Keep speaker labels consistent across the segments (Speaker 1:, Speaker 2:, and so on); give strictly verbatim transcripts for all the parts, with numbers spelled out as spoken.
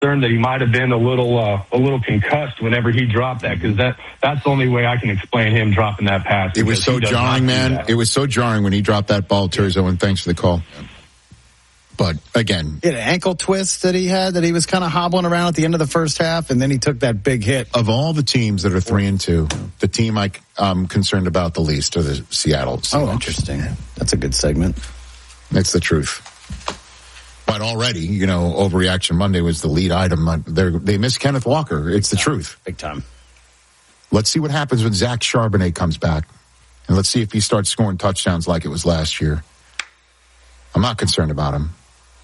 Speaker 1: concerned that he might have been a little uh, a little concussed whenever he dropped that, because that that's the only way I can explain him dropping that pass.
Speaker 2: It was so jarring, man. It was so jarring when he dropped that ball, Turzo, and thanks for the call. But again,
Speaker 3: he had an ankle twist that he had that he was kind of hobbling around at the end of the first half, and then he took that big hit.
Speaker 2: Of all the teams that are three and two, the team I, I'm concerned about the least are the Seattle Seahawks.
Speaker 3: Oh, interesting. That's a good segment.
Speaker 2: That's the truth. But already, you know, Overreaction Monday was the lead item. They're, they miss Kenneth Walker. It's the truth.
Speaker 3: Big time.
Speaker 2: Let's see what happens when Zach Charbonnet comes back. And let's see if he starts scoring touchdowns like it was last year. I'm not concerned about him.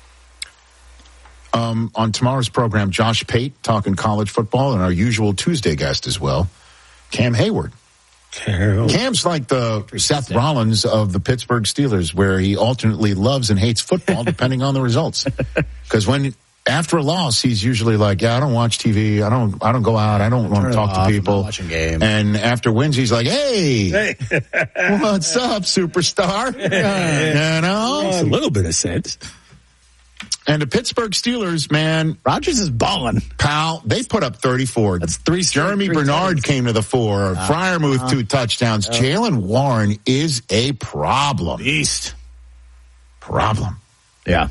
Speaker 2: Um, on tomorrow's program, Josh Pate talking college football, and our usual Tuesday guest as well, Cam Hayward.
Speaker 4: Carol.
Speaker 2: Cam's like the Seth Rollins of the Pittsburgh Steelers, where he alternately loves and hates football depending on the results. Because when after a loss, he's usually like, "Yeah, I don't watch T V. I don't. I don't go out. I don't want to talk to people."
Speaker 3: Watching games.
Speaker 2: And after wins, he's like, "Hey,
Speaker 4: Hey.
Speaker 2: what's up, superstar?"
Speaker 4: Yeah.
Speaker 2: You know,
Speaker 4: Makes a little bit of sense.
Speaker 2: And the Pittsburgh Steelers, man,
Speaker 3: Rodgers is balling.
Speaker 2: pal, they put up thirty-four.
Speaker 3: That's three.
Speaker 2: Jeremy
Speaker 3: three
Speaker 2: Bernard
Speaker 3: times.
Speaker 2: came to the fore. Uh, Freiermuth, uh, two touchdowns. Uh, Jalen Warren is a problem.
Speaker 3: Beast.
Speaker 2: Problem.
Speaker 3: Yeah.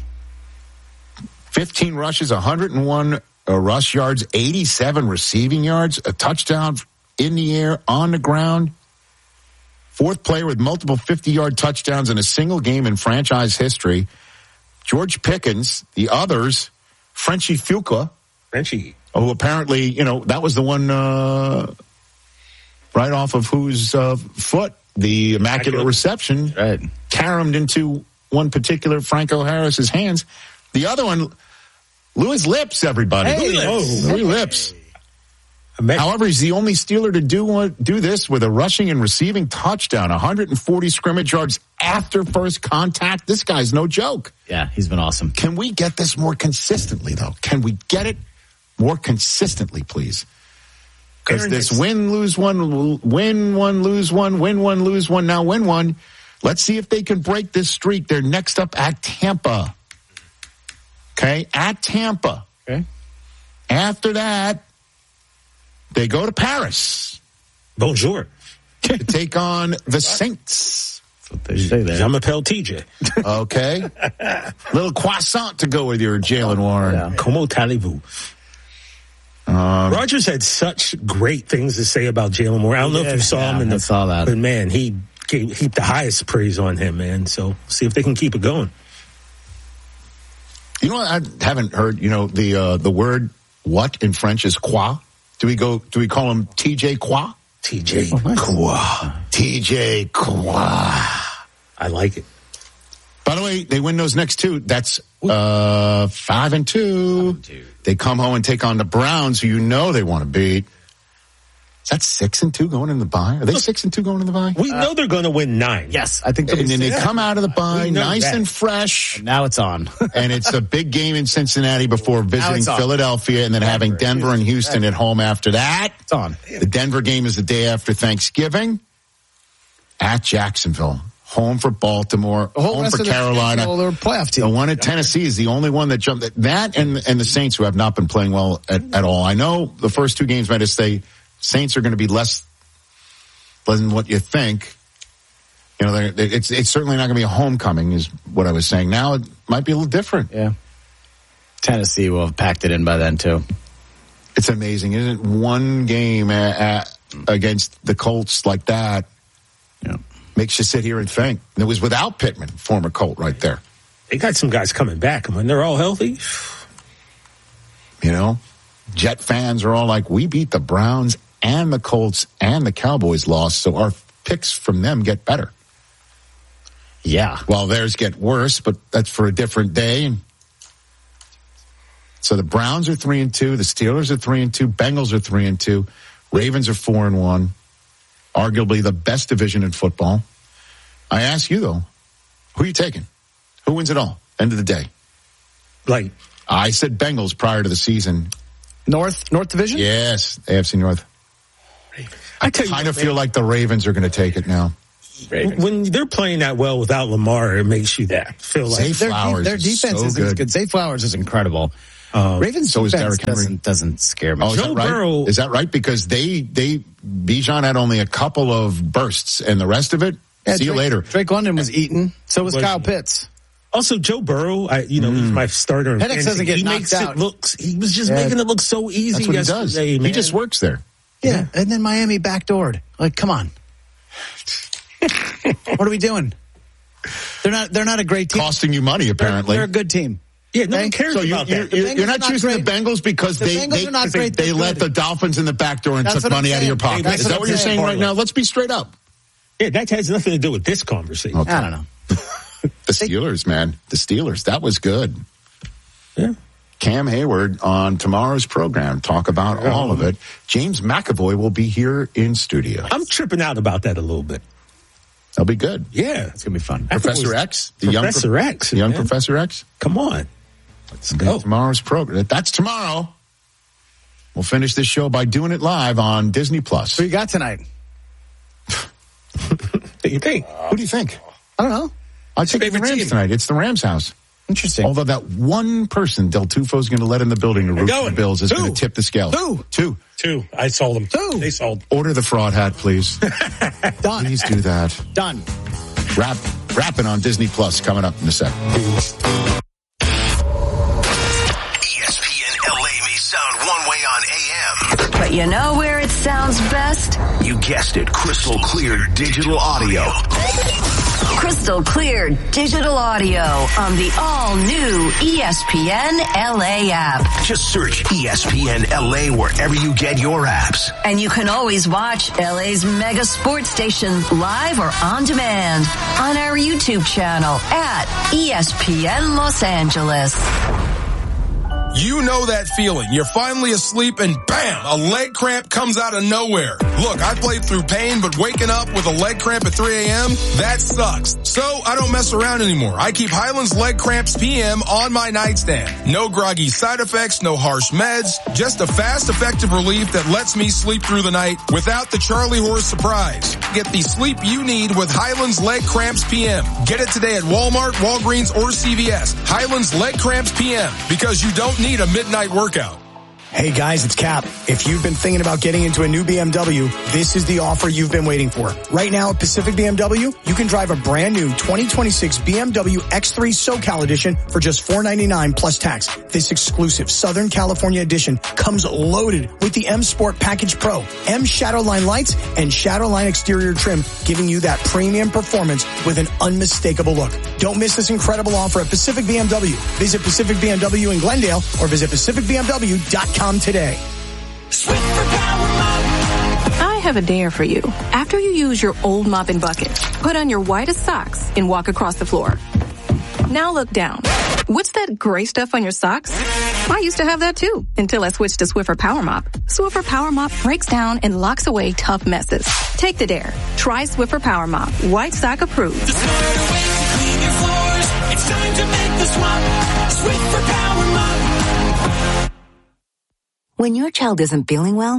Speaker 2: fifteen rushes, one hundred one uh, rush yards, eighty-seven receiving yards, a touchdown in the air, on the ground. Fourth player with multiple fifty-yard touchdowns in a single game in franchise history. George Pickens, the others, Frenchie Fuqua.
Speaker 4: Frenchie.
Speaker 2: Who apparently, you know, that was the one uh, right off of whose uh, foot the immaculate
Speaker 4: Immaculate.
Speaker 2: reception
Speaker 3: Right.
Speaker 2: caromed into one particular Franco Harris's hands. The other one, Louis Lips, everybody.
Speaker 3: Hey,
Speaker 2: Louis
Speaker 4: Lips.
Speaker 2: Louis Lips.
Speaker 4: Met-
Speaker 2: However, he's the only Steeler to do one, do this with a rushing and receiving touchdown, one hundred forty scrimmage yards after first contact. This guy's no joke.
Speaker 3: Yeah, he's been awesome.
Speaker 2: Can we get this more consistently, though? Can we get it more consistently, please? Because
Speaker 4: Aaron
Speaker 2: this
Speaker 4: Hicks.
Speaker 2: win, lose one, win one, lose one, win one, lose one, now win one. Let's see if they can break this streak. They're next up at Tampa. Okay, at Tampa.
Speaker 3: Okay.
Speaker 2: After that, they go to Paris
Speaker 4: Bonjour.
Speaker 2: to take on the Saints.
Speaker 3: That's what they say there.
Speaker 4: Je m'appelle T J.
Speaker 2: Okay. Little croissant to go with your Jalen Warren.
Speaker 3: Yeah.
Speaker 4: Comment allez-vous?
Speaker 2: Um,
Speaker 4: Rodgers had such great things to say about Jalen Moore. I don't know if you saw
Speaker 3: Yeah,
Speaker 4: him in
Speaker 3: I
Speaker 4: the,
Speaker 3: saw that.
Speaker 4: but man, he gave, heaped the highest praise on him, man. So see if they can keep it going.
Speaker 2: You know what I haven't heard? You know, the uh, the word what in French is quoi. Do we go? Do we call him T J Quoi?
Speaker 4: T J
Speaker 3: Oh, nice.
Speaker 4: Quoi.
Speaker 2: T J Quoi.
Speaker 4: I like it.
Speaker 2: By the way, they win those next two. That's uh, five and two.
Speaker 3: Five and two.
Speaker 2: They come home and take on the Browns, who you know they want to beat. Is that six and two going in the bye? Are they six and two going in the bye?
Speaker 4: We know they're going to win nine.
Speaker 3: Yes, I think.
Speaker 2: And then they
Speaker 4: Yeah.
Speaker 2: come out of the bye
Speaker 4: We know
Speaker 2: nice
Speaker 4: that.
Speaker 2: and fresh.
Speaker 3: Now it's on.
Speaker 2: And it's a big game in Cincinnati before visiting
Speaker 3: it's on.
Speaker 2: Philadelphia and then having Denver and Houston at home after that.
Speaker 3: It's on.
Speaker 2: The Denver game is the day after Thanksgiving at Jacksonville. Home for Baltimore,
Speaker 3: The whole
Speaker 2: home
Speaker 3: rest
Speaker 2: for
Speaker 3: of the
Speaker 2: Carolina.
Speaker 3: schedule, they're a playoff team.
Speaker 2: The one at Tennessee is the only one that jumped. That and and the Saints, who have not been playing well at, at all. I know the first two games might have say Saints are going to be less than what you think. You know, they're- they- it's it's certainly not going to be a homecoming, is what I was saying. Now it might be a little different.
Speaker 3: Yeah. Tennessee will have packed it in by then too.
Speaker 2: It's amazing, isn't it? One game uh, uh, against the Colts like that.
Speaker 3: Yeah.
Speaker 2: Makes you sit here and think. And it was without Pittman, former Colt, right there.
Speaker 4: They got some guys coming back, and when they're all healthy,
Speaker 2: You know, Jet fans are all like, we beat the Browns and the Colts and the Cowboys lost, so our picks from them get better.
Speaker 3: Yeah.
Speaker 2: Well, theirs get worse, but that's for a different day. So the Browns are three and two, the Steelers are three and two, Bengals are three and two, Ravens are four and one. Arguably the best division in football. I ask you though, who are you taking? Who wins it all? End of the day.
Speaker 4: like
Speaker 2: I said Bengals prior to the season.
Speaker 3: North North Division?
Speaker 2: Yes, A F C North.
Speaker 4: I tell you,
Speaker 2: kind
Speaker 4: what,
Speaker 2: of feel
Speaker 4: man,
Speaker 2: like the Ravens are going to take it now.
Speaker 3: Ravens.
Speaker 4: when they're playing that well without Lamar, it makes you that feel like
Speaker 2: Zay
Speaker 3: Their,
Speaker 2: Flowers
Speaker 3: their
Speaker 2: is
Speaker 3: defense
Speaker 2: so
Speaker 3: is
Speaker 2: good.
Speaker 3: good. Zay Flowers is incredible.
Speaker 4: Uh,
Speaker 3: Ravens
Speaker 2: so is
Speaker 3: defense
Speaker 2: Derrick Henry.
Speaker 3: doesn't, doesn't scare me.
Speaker 2: Oh, is
Speaker 4: Joe
Speaker 2: that right?
Speaker 4: Burrow-
Speaker 2: Is that right? Because they, they, Bijan had only a couple of bursts, and the rest of it,
Speaker 3: Yeah,
Speaker 2: see you
Speaker 3: Drake,
Speaker 2: later.
Speaker 3: Drake London was eaten. So was
Speaker 4: Was
Speaker 3: Kyle
Speaker 4: he?
Speaker 3: Pitts.
Speaker 4: Also, Joe Burrow, I, you know, he's my starter. in
Speaker 3: Penix
Speaker 4: fantasy.
Speaker 3: doesn't get
Speaker 4: he
Speaker 3: knocked
Speaker 4: makes
Speaker 3: out.
Speaker 4: It looks, he was just
Speaker 3: Yeah.
Speaker 4: making it look so easy
Speaker 2: That's what he does.
Speaker 4: yesterday,
Speaker 2: He
Speaker 4: man.
Speaker 2: just works there.
Speaker 3: Yeah. And then Miami backdoored. Like, come on. What are we doing? They're not. They're not a great team.
Speaker 2: Costing you money,
Speaker 3: They're,
Speaker 2: apparently.
Speaker 3: they're a good team.
Speaker 4: Yeah, no
Speaker 3: Okay?
Speaker 4: one cares
Speaker 2: So you,
Speaker 4: about
Speaker 2: you,
Speaker 4: that.
Speaker 3: The
Speaker 2: you,
Speaker 3: Bengals
Speaker 2: you're not
Speaker 3: are not
Speaker 2: choosing the
Speaker 3: great.
Speaker 2: Bengals because
Speaker 3: The
Speaker 2: they
Speaker 3: Bengals
Speaker 2: they,
Speaker 3: are not
Speaker 2: they,
Speaker 3: great.
Speaker 2: they
Speaker 3: They're
Speaker 2: let
Speaker 3: good.
Speaker 2: the Dolphins in the back door and
Speaker 3: That's
Speaker 2: took
Speaker 3: what I'm
Speaker 2: money out of your
Speaker 3: saying.
Speaker 2: pocket.
Speaker 3: That's
Speaker 2: Is
Speaker 3: what
Speaker 2: that
Speaker 3: I'm
Speaker 2: what you're
Speaker 3: saying.
Speaker 2: saying right now? Let's be straight up.
Speaker 4: Yeah, that has nothing to do with this conversation.
Speaker 2: Okay.
Speaker 3: I don't know.
Speaker 2: The Steelers, man. The Steelers. That was good.
Speaker 4: Yeah.
Speaker 2: Cam Hayward on tomorrow's program. Talk about all of it. James McAvoy will be here in studio.
Speaker 4: I'm tripping out about that a little bit.
Speaker 2: That'll be good.
Speaker 4: Yeah.
Speaker 3: It's gonna be fun.
Speaker 4: I think it
Speaker 2: Professor
Speaker 4: was
Speaker 2: X? The young
Speaker 4: Professor
Speaker 2: pro-
Speaker 4: X.
Speaker 2: The young
Speaker 4: man.
Speaker 2: Professor X?
Speaker 4: Come on.
Speaker 2: Let's go. Tomorrow's program. That's tomorrow. We'll finish this show by doing it live on Disney Plus.
Speaker 3: Who you got tonight?
Speaker 4: What do you think?
Speaker 2: Who do you think?
Speaker 3: I don't know.
Speaker 2: I'll take the
Speaker 4: favorite
Speaker 2: Rams
Speaker 4: team?
Speaker 2: tonight. It's the Rams house.
Speaker 3: Interesting.
Speaker 2: Although that one person Del Tufo's going to let in the building to root for
Speaker 4: going.
Speaker 2: the Bills is
Speaker 4: Who?
Speaker 2: going to tip the scale.
Speaker 3: Who?
Speaker 2: Two.
Speaker 4: Two. I sold them.
Speaker 3: Two.
Speaker 4: They sold.
Speaker 2: Order the fraud hat, please.
Speaker 3: Done.
Speaker 2: Please do that.
Speaker 3: Done.
Speaker 2: Rap, rapping on Disney Plus coming up in a second.
Speaker 5: E S P N L A may sound one way on A M.
Speaker 6: But you know where it sounds best?
Speaker 5: You guessed it, crystal clear digital audio.
Speaker 6: Crystal clear digital audio on the all-new E S P N L A app.
Speaker 5: Just search E S P N L A wherever you get your apps.
Speaker 6: And you can always watch L A's mega sports station live or on demand on our YouTube channel at E S P N Los Angeles.
Speaker 7: You know that feeling. You're finally asleep and bam, a leg cramp comes out of nowhere. Look, I played through pain, but waking up with a leg cramp at three a.m., that sucks. So I don't mess around anymore. I keep Highland's Leg Cramps P M on my nightstand. No groggy side effects, no harsh meds, just a fast, effective relief that lets me sleep through the night without the Charlie horse surprise. Get the sleep you need with Highland's Leg Cramps P M. Get it today at Walmart, Walgreens, or C V S. Highland's Leg Cramps P M, because you don't need a midnight workout.
Speaker 8: Hey guys, it's Cap. If you've been thinking about getting into a new B M W, this is the offer you've been waiting for. Right now at Pacific B M W, you can drive a brand new twenty twenty-six B M W X three SoCal Edition for just four ninety-nine plus tax. This exclusive Southern California edition comes loaded with the M Sport Package Pro, M Shadowline lights, and Shadowline exterior trim, giving you that premium performance with an unmistakable look. Don't miss this incredible offer at Pacific B M W. Visit Pacific B M W in Glendale or visit pacific b m w dot com today.
Speaker 9: I have a dare for you. After you use your old mop and bucket, put on your whitest socks and walk across the floor. Now look down. What's that gray stuff on your socks? I used to have that too, until I switched to Swiffer Power Mop. Swiffer Power Mop breaks down and locks away tough messes. Take the dare. Try Swiffer Power Mop. White sock approved.
Speaker 10: The smarter way to clean your floors. It's time to make the swap. Swiffer Power Mop.
Speaker 11: When your child isn't feeling well,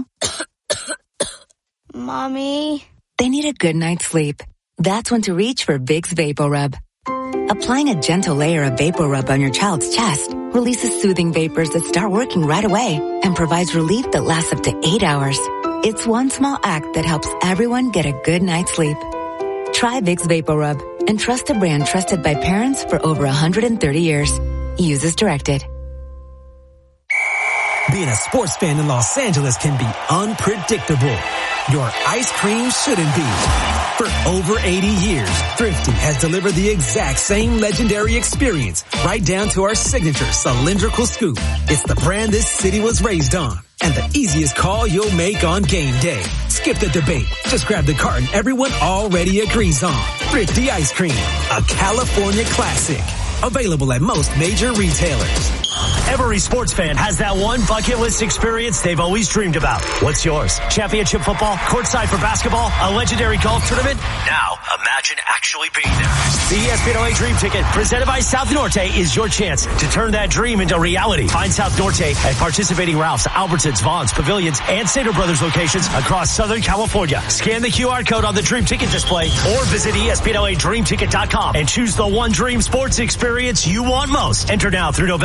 Speaker 12: Mommy,
Speaker 11: they need a good night's sleep. That's when to reach for Vicks VapoRub. Applying a gentle layer of VapoRub on your child's chest releases soothing vapors that start working right away and provides relief that lasts up to eight hours. It's one small act that helps everyone get a good night's sleep. Try Vicks VapoRub and trust a brand trusted by parents for over one hundred thirty years. Use as directed.
Speaker 13: Being a sports fan in Los Angeles can be unpredictable. Your ice cream shouldn't be. For over eighty years, Thrifty has delivered the exact same legendary experience right down to our signature cylindrical scoop. It's the brand this city was raised on and the easiest call you'll make on game day. Skip the debate. Just grab the carton everyone already agrees on. Thrifty Ice Cream, a California classic. Available at most major retailers.
Speaker 14: Every sports fan has that one bucket list experience they've always dreamed about. What's yours? Championship football, courtside for basketball, a legendary golf tournament? Now, imagine actually being there. The E S P N L A Dream Ticket, presented by South Norte, is your chance to turn that dream into reality. Find South Norte at participating Ralph's, Albertsons, Vaughn's, Pavilions, and Sater Brothers locations across Southern California. Scan the Q R code on the Dream Ticket display or visit E S P N L A dream ticket dot com and choose the one dream sports experience you want most. Enter now through November first.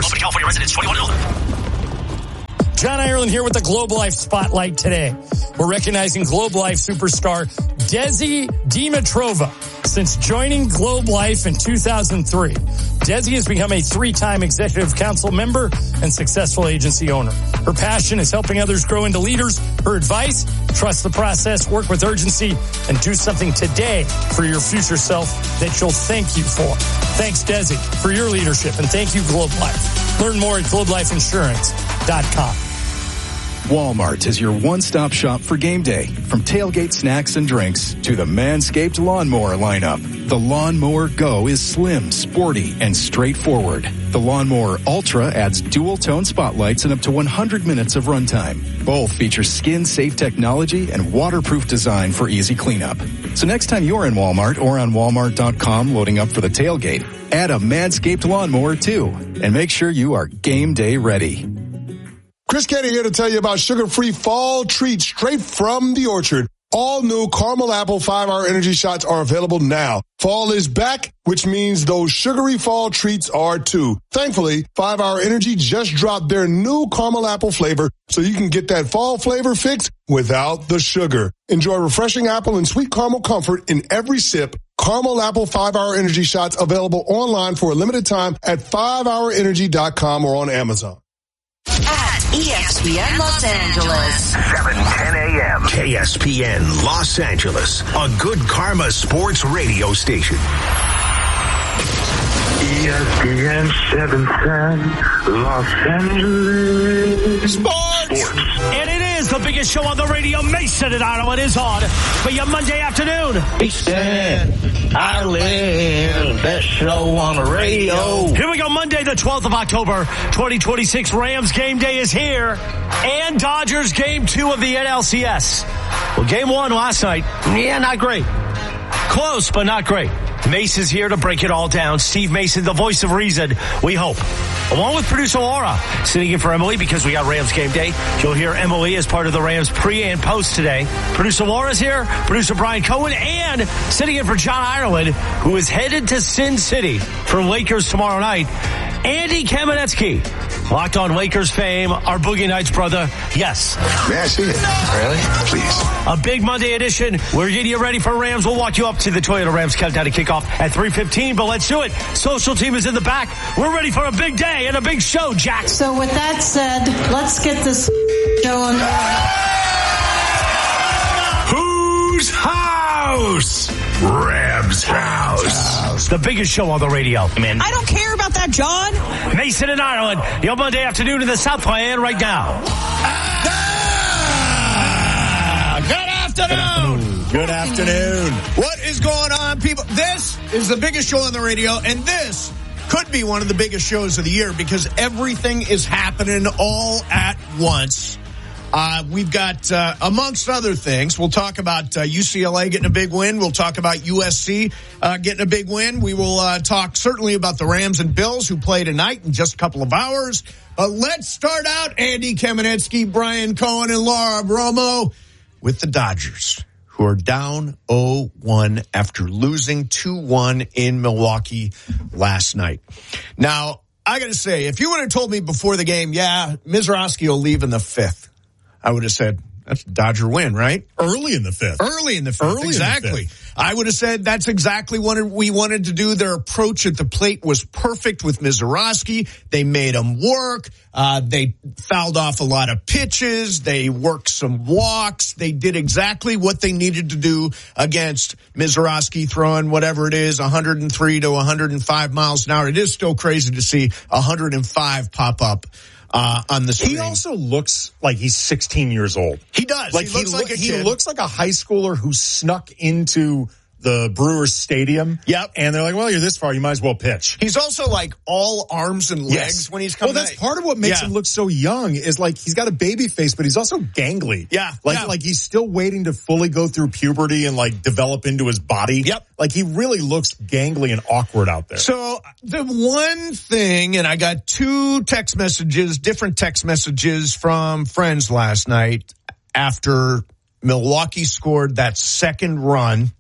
Speaker 14: Open to California residents twenty-one and older.
Speaker 12: John Ireland here with the Globe Life Spotlight today. We're recognizing Globe Life superstar Desi Dimitrova. Since joining Globe Life in two thousand three, Desi has become a three-time executive council member and successful agency owner. Her passion is helping others grow into leaders. Her advice, trust the process, work with urgency, and do something today for your future self that you'll thank you for. Thanks, Desi, for your leadership, and thank you, Globe Life. Learn more at globe life insurance dot com.
Speaker 15: Walmart is your one-stop shop for game day. From tailgate snacks and drinks to the Manscaped lawnmower lineup. The Lawnmower Go is slim, sporty, and straightforward. The Lawnmower Ultra adds dual-tone spotlights and up to one hundred minutes of runtime. Both feature skin-safe technology and waterproof design for easy cleanup. So next time you're in Walmart or on walmart dot com loading up for the tailgate, add a Manscaped lawnmower too. And make sure you are game day ready.
Speaker 16: Chris Kenny here to tell you about sugar-free fall treats straight from the orchard. All new caramel apple five hour energy shots are available now. Fall is back, which means those sugary fall treats are too. Thankfully, five hour Energy just dropped their new caramel apple flavor so you can get that fall flavor fix without the sugar. Enjoy refreshing apple and sweet caramel comfort in every sip. Caramel Apple five hour Energy shots available online for a limited time at five hour energy dot com or on Amazon.
Speaker 6: At E S P N Los Angeles.
Speaker 5: seven ten a.m. K S P N Los Angeles, a good karma sports radio station.
Speaker 17: E S P N seven ten Los Angeles.
Speaker 14: Sports. Sports. And it is the biggest show on the radio. Mason and Ireland is on for your Monday afternoon.
Speaker 18: Mason, Ireland, best show on the radio.
Speaker 14: Here we go, Monday the twelfth of October, twenty twenty-six. Rams game day is here. And Dodgers game two of the N L C S. Well, game one last night, yeah, not great. Close, but not great. Mace is here to break it all down. Steve Mason, the voice of reason, we hope. Along with producer Laura, sitting in for Emily because we got Rams game day. You'll hear Emily as part of the Rams pre and post today. Producer Laura's here, producer Brian Cohen, and sitting in for John Ireland, who is headed to Sin City for Lakers tomorrow night. Andy Kamenetsky, Locked On Lakers fame, our Boogie Nights brother. Yes.
Speaker 19: May I see it? Really? Please.
Speaker 14: A big Monday edition. We're getting you ready for Rams. We'll walk you up to the Toyota Rams countdown to kickoff at three fifteen, but let's do it. Social team is in the back. We're ready for a big day and a big show, Jack.
Speaker 20: So with that said, let's get this show on.
Speaker 14: Whose house? Rams house. The biggest show on the radio. Man.
Speaker 21: I don't care about that, John.
Speaker 14: Mason and Ireland, your Monday afternoon in the Southland right now.
Speaker 22: Ah, good afternoon. Good afternoon. What is going on, people? This is the biggest show on the radio, and this could be one of the biggest shows of the year because everything is happening all at once. Uh, we've got, uh, amongst other things, we'll talk about uh, U C L A getting a big win. We'll talk about U S C uh, getting a big win. We will uh, talk certainly about the Rams and Bills who play tonight in just a couple of hours. But let's start out, Andy Kamenetsky, Brian Cohen, and Laura Bromo with the Dodgers, who are down oh one after losing two one in Milwaukee last night. Now, I got to say, if you would have told me before the game, yeah, Mizrachi will leave in the fifth, I would have said, that's a Dodger win, right?
Speaker 23: Early in the fifth.
Speaker 22: Early in the fifth,
Speaker 23: Early
Speaker 22: exactly.
Speaker 23: In the fifth.
Speaker 22: I would have said that's exactly what we wanted to do. Their approach at the plate was perfect with Mizrachi. They made him work. Uh, they fouled off a lot of pitches. They worked some walks. They did exactly what they needed to do against Mizrachi, throwing whatever it is, one hundred three to one hundred five miles an hour. It is still crazy to see one hundred five pop up. Uh, on the screen.
Speaker 23: He also looks like he's sixteen years old.
Speaker 22: He does.
Speaker 23: Like
Speaker 22: he
Speaker 23: he,
Speaker 22: looks
Speaker 23: lo-
Speaker 22: like a
Speaker 23: he
Speaker 22: kid.
Speaker 23: looks like a high schooler who snuck into the Brewers Stadium.
Speaker 22: Yep.
Speaker 23: And they're like, well, you're this far, you might as well pitch.
Speaker 22: He's also like all arms and legs
Speaker 23: yes.
Speaker 22: when he's coming.
Speaker 23: Well, that's
Speaker 22: out.
Speaker 23: part of what makes
Speaker 22: yeah.
Speaker 23: him look so young is like he's got a baby face, but he's also gangly.
Speaker 22: Yeah.
Speaker 23: Like,
Speaker 22: yeah.
Speaker 23: like he's still waiting to fully go through puberty and like develop into his body.
Speaker 22: Yep.
Speaker 23: Like he really looks gangly and awkward out there.
Speaker 22: So the one thing, and I got two text messages, different text messages from friends last night after Milwaukee scored that second run.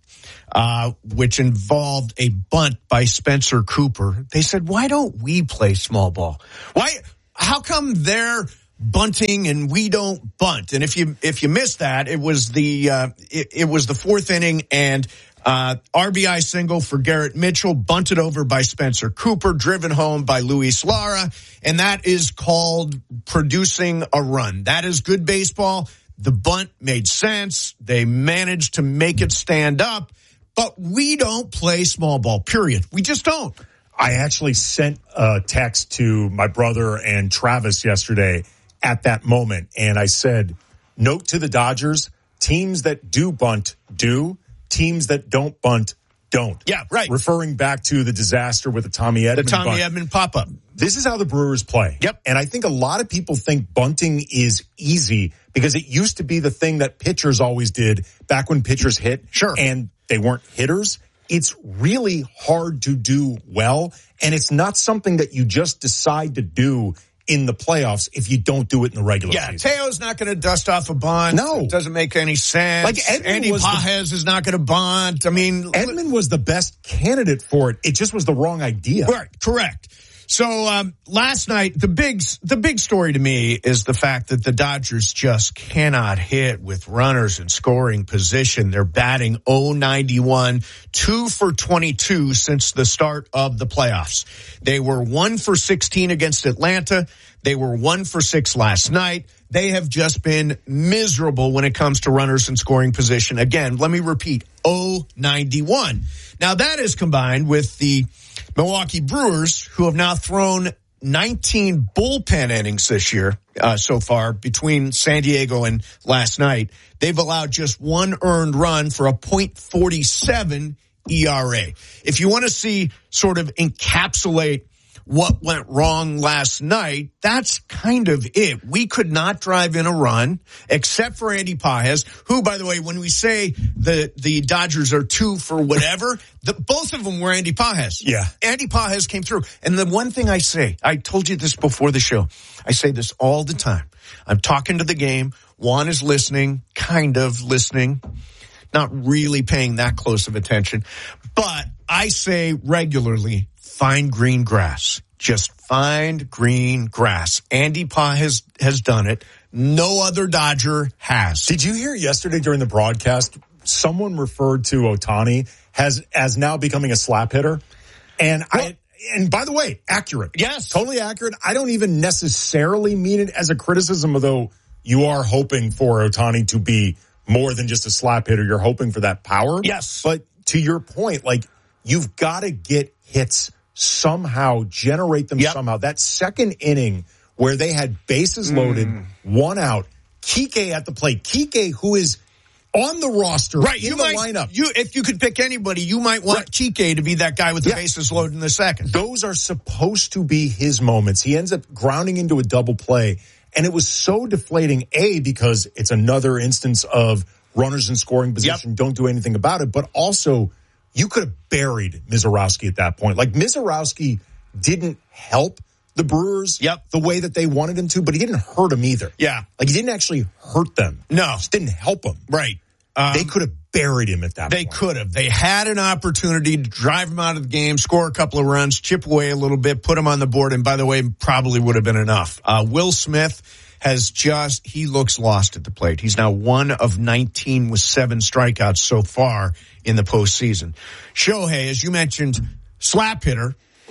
Speaker 22: uh, which involved a bunt by Spencer Cooper. They said, why don't we play small ball? Why? How come they're bunting and we don't bunt? And if you if you missed that, it was the uh, it, it was the fourth inning and uh, R B I single for Garrett Mitchell, bunted over by Spencer Cooper, driven home by Luis Lara, and that is called producing a run. That is good baseball. The bunt made sense. They managed to make it stand up, but we don't play small ball, period. We just don't.
Speaker 23: I actually sent a text to my brother and Travis yesterday at that moment, and I said, note to the Dodgers, teams that do bunt do, teams that don't bunt don't.
Speaker 22: Yeah, right.
Speaker 23: Referring back to the disaster with the Tommy Edman
Speaker 22: The Tommy
Speaker 23: bunt.
Speaker 22: Edman pop-up.
Speaker 23: This is how the Brewers play.
Speaker 22: Yep.
Speaker 23: And I think a lot of people think bunting is easy because it used to be the thing that pitchers always did back when pitchers hit.
Speaker 22: Sure.
Speaker 23: And they weren't hitters. It's really hard to do well. And it's not something that you just decide to do in the playoffs if you don't do it in the regular
Speaker 22: yeah,
Speaker 23: season.
Speaker 22: Yeah, Teo's not going to dust off a bunt.
Speaker 23: No.
Speaker 22: It doesn't make any sense.
Speaker 23: Like Edman
Speaker 22: Andy
Speaker 23: was
Speaker 22: Pages
Speaker 23: the,
Speaker 22: is not going to bunt. I mean,
Speaker 23: Edman was the best candidate for it. It just was the wrong idea.
Speaker 22: Right, correct. So um, last night, the big the big story to me is the fact that the Dodgers just cannot hit with runners in scoring position. They're batting oh ninety-one, two for twenty-two since the start of the playoffs. They were one for sixteen against Atlanta. They were one for six last night. They have just been miserable when it comes to runners in scoring position. Again, let me repeat, oh ninety-one. Now that is combined with the Milwaukee Brewers, who have now thrown nineteen bullpen innings this year uh, so far between San Diego and last night. They've allowed just one earned run for a point four seven E R A. If you want to see sort of encapsulate what went wrong last night, that's kind of it. We could not drive in a run except for Andy Pages, who, by the way, when we say the, the Dodgers are two for whatever, the, both of them were Andy Pages.
Speaker 23: Yeah.
Speaker 22: Andy Pages came through. And the one thing I say, I told you this before the show. I say this all the time. I'm talking to the game. Juan is listening, kind of listening, not really paying that close of attention. But I say regularly, find green grass. Just find green grass. Andy Pages has, has done it. No other Dodger has.
Speaker 23: Did you hear yesterday during the broadcast, someone referred to Ohtani as, as now becoming a slap hitter? And well, I, and by the way, accurate.
Speaker 22: Yes.
Speaker 23: Totally accurate. I don't even necessarily mean it as a criticism, although you are hoping for Ohtani to be more than just a slap hitter. You're hoping for that power.
Speaker 22: Yes.
Speaker 23: But to your point, like, you've got to get hits somehow, generate them
Speaker 22: yep.
Speaker 23: somehow. That second inning where they had bases loaded, mm. one out, Kike at the plate. Kike, who is on the roster,
Speaker 22: right?
Speaker 23: In
Speaker 22: you
Speaker 23: the
Speaker 22: might,
Speaker 23: lineup.
Speaker 22: You, if you could pick anybody, you might want right. Kike to be that guy with the yeah. bases loaded in the second.
Speaker 23: Those are supposed to be his moments. He ends up grounding into a double play, and it was so deflating. A, because it's another instance of runners in scoring position, yep. don't do anything about it, but also you could have buried Mizorowski at that point. Like, Mizorowski didn't help the Brewers
Speaker 22: yep.
Speaker 23: the way that they wanted him to, but he didn't hurt them either.
Speaker 22: Yeah.
Speaker 23: Like, he didn't actually hurt them.
Speaker 22: No.
Speaker 23: Just didn't help them.
Speaker 22: Right.
Speaker 23: Um, they could have buried him at that
Speaker 22: they
Speaker 23: point.
Speaker 22: They could have. They had an opportunity to drive him out of the game, score a couple of runs, chip away a little bit, put him on the board, and by the way, probably would have been enough. Uh, Will Smith has just, he looks lost at the plate. He's now one of nineteen with seven strikeouts so far in the postseason. Shohei, as you mentioned, slap hitter.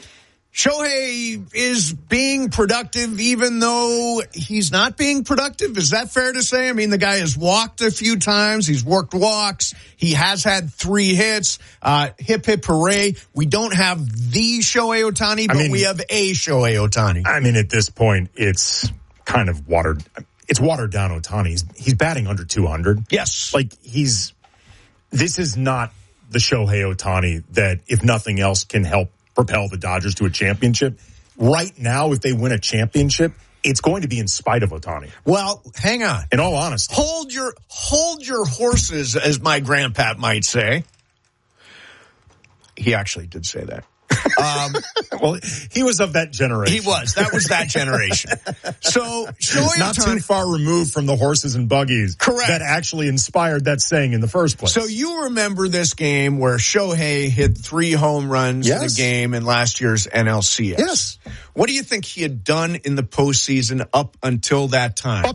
Speaker 22: Shohei is being productive even though he's not being productive. Is that fair to say? I mean, the guy has walked a few times. He's worked walks. He has had three hits. Uh, hip, hip, hooray. We don't have the Shohei Ohtani, but I mean, we have a Shohei Ohtani.
Speaker 23: I mean, at this point, it's kind of watered. It's watered down Ohtani. He's, he's batting under two hundred.
Speaker 22: Yes.
Speaker 23: Like, he's, this is not the Shohei Ohtani that, if nothing else, can help propel the Dodgers to a championship. Right now, if they win a championship, it's going to be in spite of Ohtani.
Speaker 22: Well, hang on.
Speaker 23: In all honesty.
Speaker 22: Hold your, hold your horses, as my grandpa might say. He actually did say that. Um,
Speaker 23: well, he was of that generation.
Speaker 22: he was. That was that generation. So Shohei
Speaker 23: Not
Speaker 22: Ohtani,
Speaker 23: too far removed from the horses and buggies.
Speaker 22: Correct.
Speaker 23: That actually inspired that saying in the first place.
Speaker 22: So you remember this game where Shohei hit three home runs
Speaker 23: Yes.
Speaker 22: in a game in last year's N L C S?
Speaker 23: Yes.
Speaker 22: What do you think he had done in the postseason up until that time?
Speaker 23: Up